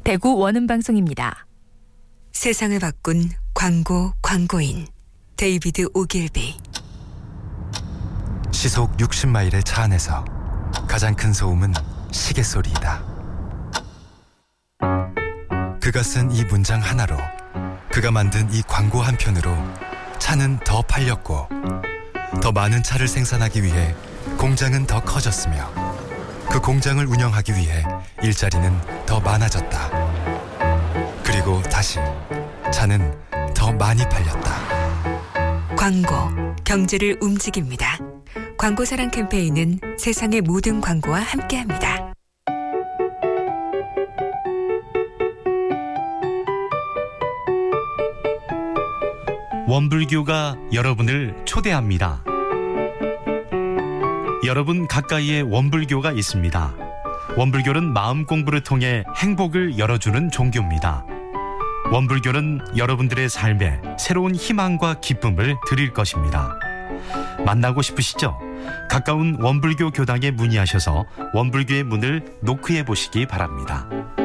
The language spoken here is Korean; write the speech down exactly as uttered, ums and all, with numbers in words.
대구 원음방송입니다. 세상을 바꾼 광고 광고인 데이비드 오길비. 시속 육십 마일의 차 안에서 가장 큰 소음은 시계 소리이다. 그가 쓴 이 문장 하나로, 그가 만든 이 광고 한 편으로 차는 더 팔렸고, 더 많은 차를 생산하기 위해 공장은 더 커졌으며, 그 공장을 운영하기 위해 일자리는 더 많아졌다. 그리고 다시 차는 더 많이 팔렸다. 광고, 경제를 움직입니다. 광고사랑 캠페인은 세상의 모든 광고와 함께합니다. 원불교가 여러분을 초대합니다. 여러분 가까이에 원불교가 있습니다. 원불교는 마음 공부를 통해 행복을 열어주는 종교입니다. 원불교는 여러분들의 삶에 새로운 희망과 기쁨을 드릴 것입니다. 만나고 싶으시죠? 가까운 원불교 교당에 문의하셔서 원불교의 문을 노크해 보시기 바랍니다.